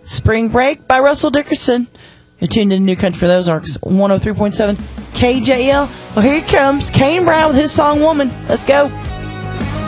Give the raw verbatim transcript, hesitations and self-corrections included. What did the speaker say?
Spring Break by Russell Dickerson. You're tuned in to New Country for the Ozarks, one oh three point seven K J L. Well, here he comes, Kane Brown with his song Woman. Let's go.